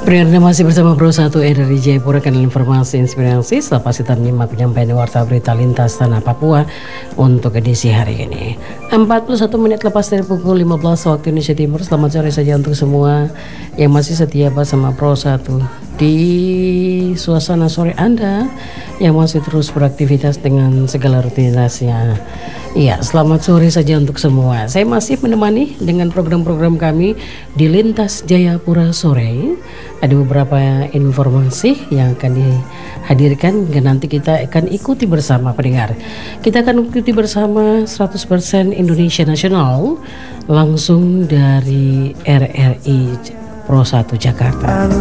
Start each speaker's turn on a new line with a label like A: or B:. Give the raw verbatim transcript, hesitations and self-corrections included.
A: Anda masih bersama Pro satu E dari Jayapura, kanal informasi inspirasi. Setelah kita menyimak penyampaian warta berita lintas tanah Papua untuk edisi hari ini empat puluh satu menit lepas dari pukul lima belas waktu Indonesia Timur. Selamat sore saja untuk semua yang masih setia bersama Pro satu di suasana sore Anda yang masih terus beraktivitas dengan segala rutinitasnya. Iya, selamat sore saja untuk semua. Saya masih menemani dengan program-program kami di Lintas Jayapura Sore. Ada beberapa informasi yang akan dihadirkan dan nanti kita akan ikuti bersama pendengar. Kita akan ikuti bersama seratus persen Indonesia Nasional langsung dari R R I Pro satu Jakarta.